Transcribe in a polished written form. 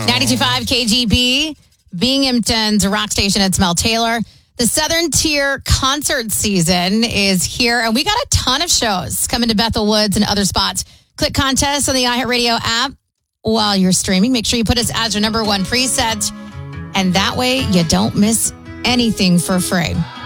92.5 KGB, Binghamton's rock station at Mel Taylor. The Southern Tier concert season is here, and we got a ton of shows coming to Bethel Woods and other spots. Click contest on the iHeartRadio app while you're streaming. Make sure you put us as your number one preset, and that way you don't miss anything for free.